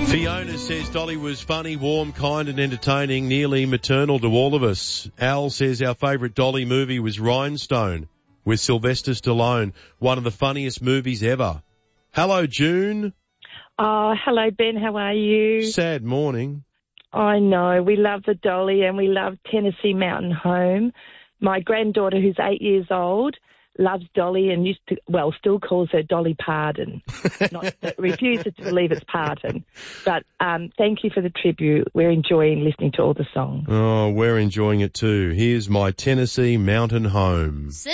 Fiona says Dolly was funny, warm, kind and entertaining, nearly maternal to all of us. Al says our favourite Dolly movie was Rhinestone with Sylvester Stallone, one of the funniest movies ever. Hello, June. Oh, hello, Ben. How are you? Sad morning. I know. We love the Dolly and we love Tennessee Mountain Home. My granddaughter, who's 8 years old, loves Dolly and still calls her Dolly Pardon. Refuses to believe it's Pardon. But thank you for the tribute. We're enjoying listening to all the songs. Oh, we're enjoying it too. Here's My Tennessee Mountain Home.